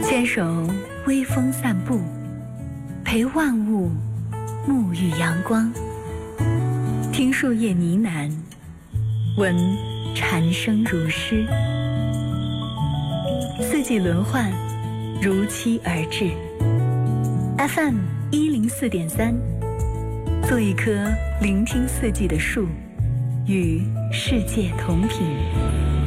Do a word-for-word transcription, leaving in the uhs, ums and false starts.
牵手微风散步，陪万物沐浴阳光。听树叶呢喃，闻蝉声如诗。四季轮换，如期而至。F M 一零四点三，做一棵聆听四季的树，与世界同频。